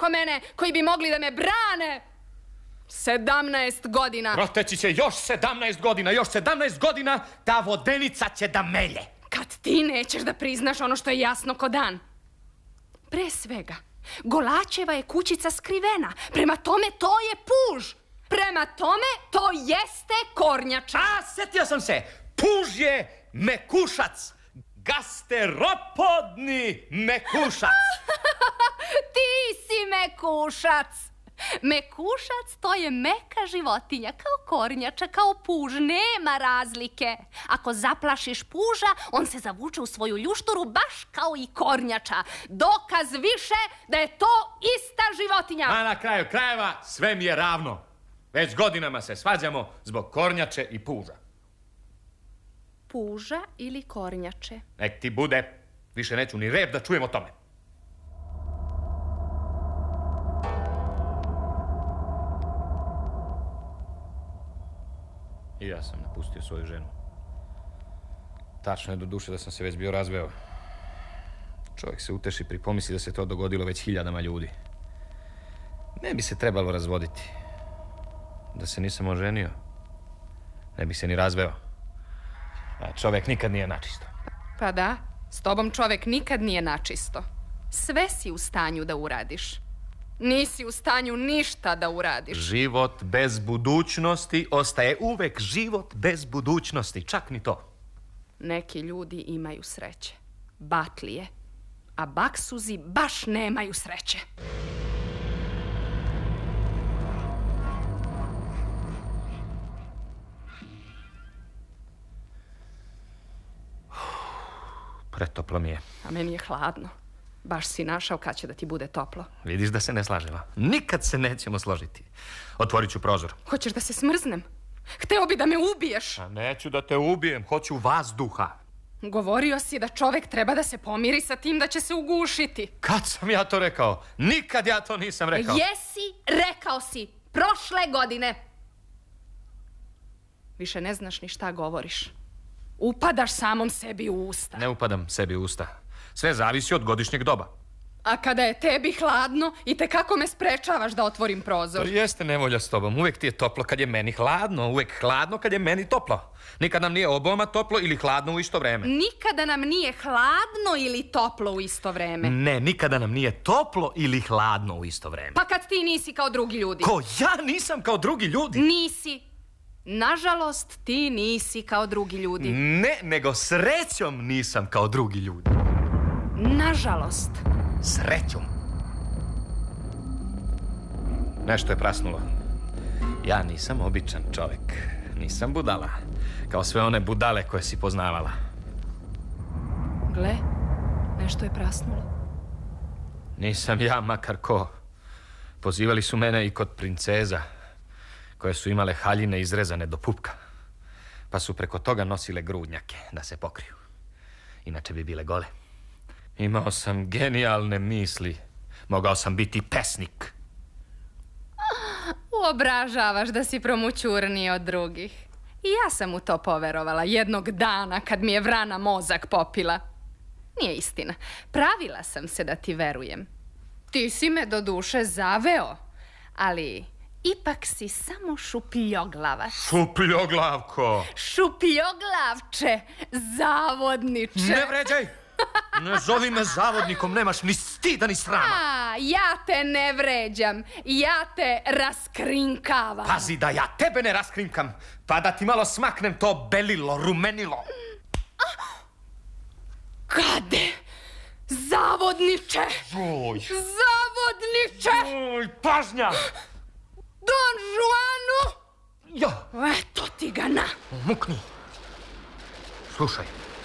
oko mene koji bi mogli da me brane. 17 godina. Proteći će još 17 godina, još 17 godina ta vodenica će da melje. Kad ti nećeš da priznaš ono što je jasno ko dan. Pre svega, Golačeva je kućica skrivena. Prema tome to je puž. Prema tome to jeste kornjača. A, setio sam se. Puž je mekušac. Gasteropodni mekušac. Ti si mekušac. Mekušac to je meka životinja, kao kornjača, kao puž, nema razlike. Ako zaplašiš puža, on se zavuče u svoju ljušturu baš kao i kornjača. Dokaz više da je to ista životinja. A na kraju krajeva sve mi je ravno. Već godinama se svađamo zbog kornjače i puža. Puža ili kornjače? Nek ti bude. Više neću ni rep da čujem o tome. I ja sam napustio svoju ženu. Tačno je do duše da sam se već bio razveo. Čovjek se uteši pri pomisli da se to dogodilo već hiljadama ljudi. Ne bi se trebalo razvoditi. Da se nisam oženio, ne bi se ni razveo. A čovjek nikad nije načisto. Pa da, s tobom čovjek nikad nije načisto. Sve si u stanju da uradiš. Nisi u stanju ništa da uradiš. Život bez budućnosti ostaje uvek život bez budućnosti. Čak ni to. Neki ljudi imaju sreće. Batlije. A baksuzi baš nemaju sreće. Pretoplo mi je. A meni je hladno. Baš si našao kad će da ti bude toplo. Vidiš da se ne slažemo. Nikad se nećemo složiti. Otvorit ću prozor. Hoćeš da se smrznem? Hteo bi da me ubiješ. A neću da te ubijem, hoću vazduha. Govorio si da čovek treba da se pomiri sa tim da će se ugušiti. Kad sam ja to rekao? Nikad ja to nisam rekao. Jesi, rekao si. Prošle godine. Više ne znaš ni šta govoriš. Upadaš samom sebi u usta. Ne upadam sebi u usta. Sve zavisi od godišnjeg doba. A kada je tebi hladno, i te kako me sprečavaš da otvorim prozor? To jeste nevolja s tobom. Uvek ti je toplo kad je meni hladno. Uvek hladno kad je meni toplo. Nikad nam nije oboma toplo ili hladno u isto vreme. Nikada nam nije hladno ili toplo u isto vreme. Ne, nikada nam nije toplo ili hladno u isto vreme. Pa kad ti nisi kao drugi ljudi. Ko? Ja nisam kao drugi ljudi? Nisi. Nažalost, ti nisi kao drugi ljudi. Ne, nego srećom nisam kao drugi ljudi. Nažalost. Srećom. Nešto je prasnulo. Ja nisam običan čovjek. Nisam budala. Kao sve one budale koje si poznavala. Gle, nešto je prasnulo. Nisam ja makar ko. Pozivali su mene i kod princeza, koje su imale haljine izrezane do pupka. Pa su preko toga nosile grudnjake da se pokriju. Inače bi bile gole. Imao sam genijalne misli. Mogao sam biti pesnik. Uobražavaš da si promućurniji od drugih. I ja sam u to poverovala jednog dana kad mi je vrana mozak popila. Nije istina. Pravila sam se da ti verujem. Ti si me do duše zaveo, ali ipak si samo šupljoglava. Šupljoglavko! Šupljoglavče, zavodniče. Ne vređaj! Ne zovi me zavodnikom, nemaš ni stida ni srama. A, ja te ne vređam, ja te raskrinkavam. Pazi da ja tebe ne raskrinkam, pa da ti malo smaknem to belilo, rumenilo. Kade? Zavodniče! Oj. Zavodniče! Oj, pažnja! Don Juanu! Ja! Eto ti ga na! Mukni. Slušaj.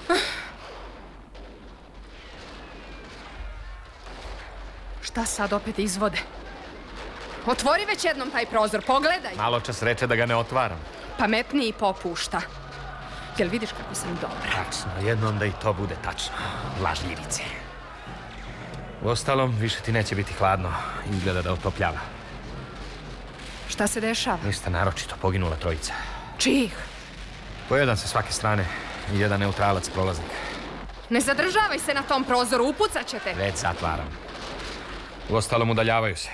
Šta sad opet izvode? Otvori već jednom taj prozor, pogledaj. Malo čas reče da ga ne otvaram. Pametniji popušta. Jel vidiš kako sam dobra? Tačno, jednom da i to bude tačno. Lažljivice. Uostalom, više ti neće biti hladno. Izgleda da otopljava. Šta se dešava? Niste naročito poginula trojica. Čijih? Po jedan sa svake strane i jedan neutralac prolaznik. Ne zadržavaj se na tom prozoru, upucat ćete. Već zatvaram. Uostalom, udaljavaju se.